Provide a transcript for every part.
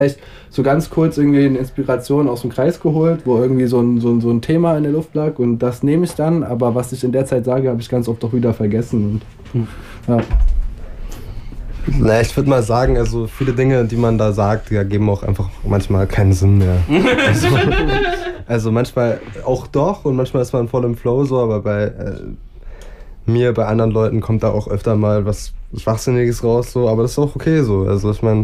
so ganz kurz irgendwie eine Inspiration aus dem Kreis geholt, wo irgendwie so ein Thema in der Luft lag und das nehme ich dann, aber was ich in der Zeit sage, habe ich ganz oft auch wieder vergessen. Und, ja. Na, ich würde mal sagen, also viele Dinge, die man da sagt, ja, geben auch einfach manchmal keinen Sinn mehr. Also manchmal auch doch und manchmal ist man voll im Flow so, aber bei bei anderen Leuten kommt da auch öfter mal was Schwachsinniges raus, so, aber das ist auch okay so. Also ich meine,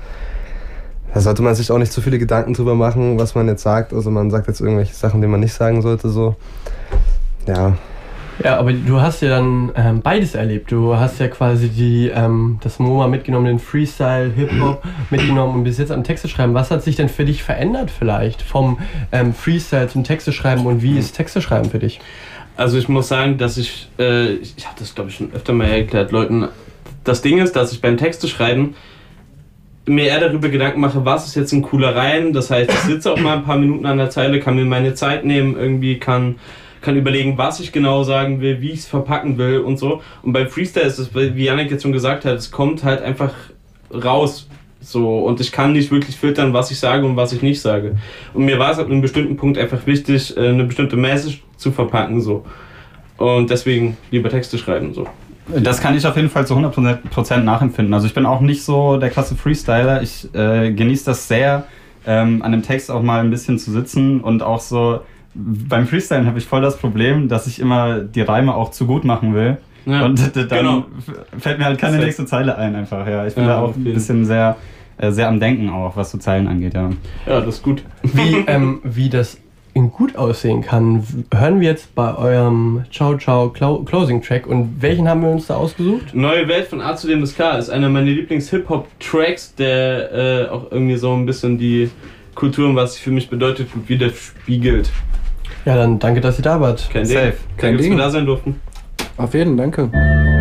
da sollte man sich auch nicht zu viele Gedanken drüber machen, was man jetzt sagt. Also man sagt jetzt irgendwelche Sachen, die man nicht sagen sollte, so. Ja. Ja, aber du hast ja dann beides erlebt. Du hast ja quasi das MoMA mitgenommen, den Freestyle, Hip-Hop mitgenommen und bis jetzt am Texte schreiben. Was hat sich denn für dich verändert vielleicht vom Freestyle zum Texte schreiben und wie ist Texte schreiben für dich? Also ich muss sagen, dass ich habe das glaube ich schon öfter mal erklärt Leuten, das Ding ist, dass ich beim Texte schreiben mir eher darüber Gedanken mache, was ist jetzt ein cooler Reim. Das heißt, ich sitze auch mal ein paar Minuten an der Zeile, kann mir meine Zeit nehmen, irgendwie kann überlegen, was ich genau sagen will, wie ich es verpacken will und so. Und beim Freestyle ist es, wie Yannick jetzt schon gesagt hat, es kommt halt einfach raus. So, und ich kann nicht wirklich filtern, was ich sage und was ich nicht sage. Und mir war es ab einem bestimmten Punkt einfach wichtig, eine bestimmte Message zu verpacken. So. Und deswegen lieber Texte schreiben. So. Das kann ich auf jeden Fall zu 100% nachempfinden. Also ich bin auch nicht so der krasse Freestyler. Ich genieße das sehr, an dem Text auch mal ein bisschen zu sitzen und auch so. Beim Freestylen habe ich voll das Problem, dass ich immer die Reime auch zu gut machen will. Ja, und dann fällt mir halt keine nächste Zeile ein einfach. Ja, ich bin da auch ein bisschen sehr am Denken auch, was so Zeilen angeht. Ja, ja, das ist gut. Wie das gut aussehen kann, hören wir jetzt bei eurem Ciao Ciao Closing Track. Und welchen haben wir uns da ausgesucht? Neue Welt von A zu dem bis K ist einer meiner Lieblings-Hip-Hop-Tracks, der auch irgendwie so ein bisschen die Kultur und was sie für mich bedeutet widerspiegelt. Ja, dann danke, dass ihr da wart. Kein Ding. Danke, dass wir da sein durften. Auf jeden Fall, danke.